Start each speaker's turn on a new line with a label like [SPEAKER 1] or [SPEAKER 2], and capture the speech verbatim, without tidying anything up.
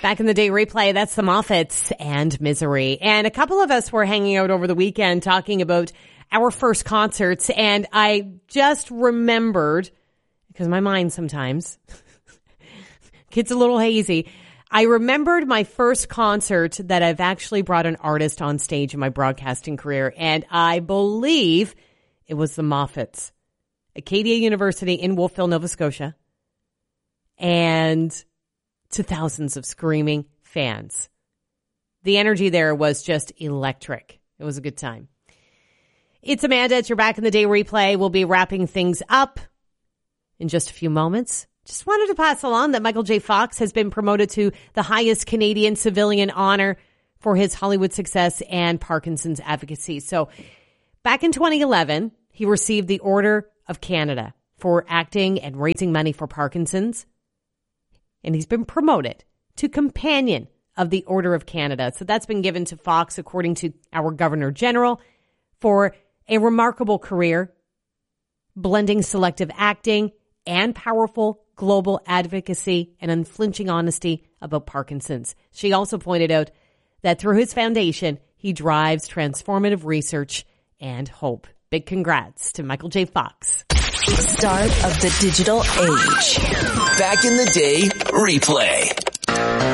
[SPEAKER 1] Back in the day replay, that's the Moffats and Misery. And a couple of us were hanging out over the weekend talking about our first concerts. And I just remembered, because my mind sometimes gets a little hazy, I remembered my first concert that I've actually brought an artist on stage in my broadcasting career. And I believe it was the Moffats, Acadia University in Wolfville, Nova Scotia. And to thousands of screaming fans. The energy there was just electric. It was a good time. It's Amanda. It's your Back in the Day replay. We'll be wrapping things up in just a few moments. Just wanted to pass along that Michael J. Fox has been promoted to the highest Canadian civilian honor for his Hollywood success and Parkinson's advocacy. So back in twenty eleven, he received the Order of Canada for acting and raising money for Parkinson's. And he's been promoted to Companion of the Order of Canada. So that's been given to Fox, according to our Governor General, for a remarkable career, blending selective acting and powerful global advocacy and unflinching honesty about Parkinson's. She also pointed out that through his foundation, he drives transformative research and hope. Big congrats to Michael J. Fox.
[SPEAKER 2] Start of the digital age.
[SPEAKER 3] Back in the Day replay.